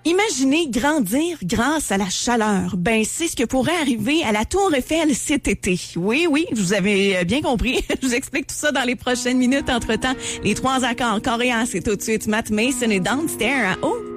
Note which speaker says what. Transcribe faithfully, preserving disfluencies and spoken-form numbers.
Speaker 1: Imaginez grandir grâce à la chaleur. Ben, c'est ce que pourrait arriver à la Tour Eiffel cet été. Oui, oui, vous avez bien compris. Je vous explique tout ça dans les prochaines minutes. Entre-temps, les trois accords coréens, c'est tout de suite Matt Mason et Don't Stare. Oh!